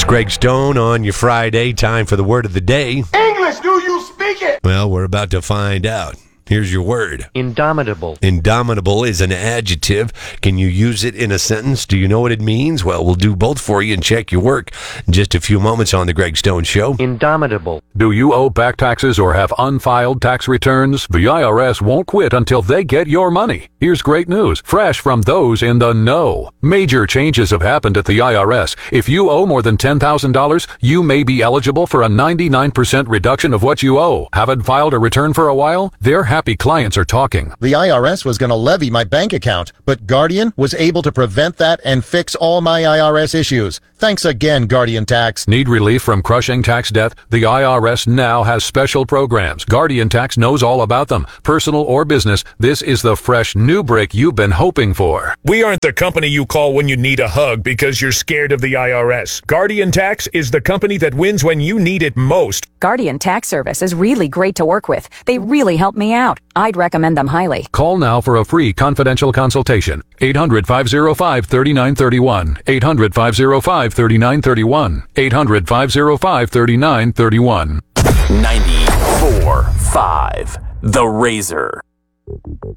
It's Greg Stone on your Friday. Time for the word of the day. English, do you speak it? Well, we're about to find out. Here's your word. Indomitable. Indomitable is an adjective. Can you use it in a sentence? Do you know what it means? Well, we'll do both for you and check your work in just a few moments on the Greg Stone Show. Indomitable. Do you owe back taxes or have unfiled tax returns? The IRS won't quit until they get your money. Here's great news, fresh from those in the know. Major changes have happened at the IRS. If you owe more than $10,000, you may be eligible for a 99% reduction of what you owe. Haven't filed a return for a while? Their happy clients are talking. The IRS was going to levy my bank account, but Guardian was able to prevent that and fix all my IRS issues. Thanks again, Guardian Tax. Need relief from crushing tax debt? The IRS now has special programs. Guardian Tax knows all about them. Personal or business, this is the fresh new break you've been hoping for. We aren't the company you call when you need a hug because you're scared of the IRS. Guardian Tax is the company that wins when you need it most. Guardian Tax Service is really great to work with. They really help me out. I'd recommend them highly. Call now for a free confidential consultation. 800-505-3931. 800-505-3931. 800-505-3931. 94.5 The Razor.